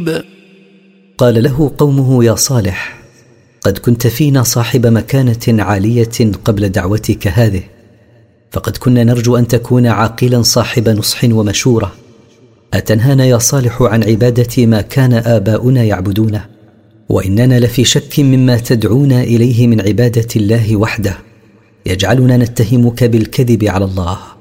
قال له قومه: يا صالح، قد كنت فينا صاحب مكانة عالية قبل دعوتك هذه، فقد كنا نرجو أن تكون عاقلا صاحب نصح ومشورة. أتنهانا يا صالح عن عبادة ما كان آباؤنا يعبدونه، وإننا لفي شك مما تدعونا إليه من عبادة الله وحده، يجعلنا نتهمك بالكذب على الله.